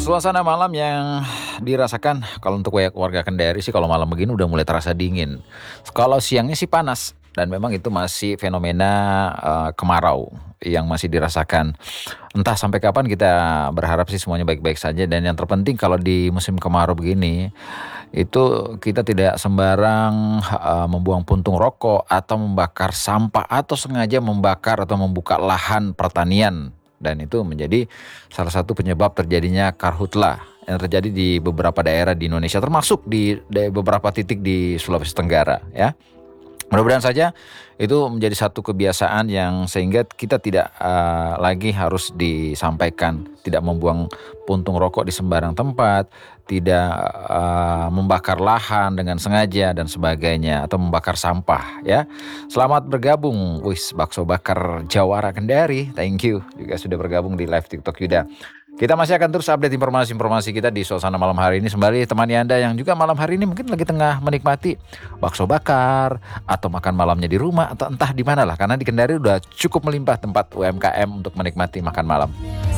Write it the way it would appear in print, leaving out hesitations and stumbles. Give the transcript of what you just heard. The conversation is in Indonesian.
Suasana malam yang dirasakan kalau untuk warga Kendari sih kalau malam begini udah mulai terasa dingin. Kalau siangnya sih panas dan memang itu masih fenomena, kemarau yang masih dirasakan. Entah sampai kapan kita berharap sih semuanya baik-baik saja dan yang terpenting kalau di musim kemarau begini, itu kita tidak sembarang, membuang puntung rokok atau membakar sampah atau sengaja membakar atau membuka lahan pertanian dan itu menjadi salah satu penyebab terjadinya karhutla yang terjadi di beberapa daerah di Indonesia termasuk di beberapa titik di Sulawesi Tenggara ya. Mudah-mudahan saja itu menjadi satu kebiasaan yang sehingga kita tidak lagi harus disampaikan tidak membuang puntung rokok di sembarang tempat, tidak membakar lahan dengan sengaja dan sebagainya atau membakar sampah ya. Selamat bergabung, bakso bakar Jawara Kendari. Thank you juga sudah bergabung di live TikTok Yuda. Kita masih akan terus update informasi-informasi kita di suasana malam hari ini sembari temani Anda yang juga malam hari ini mungkin lagi tengah menikmati bakso bakar atau makan malamnya di rumah atau entah di mana lah karena di Kendari udah cukup melimpah tempat UMKM untuk menikmati makan malam.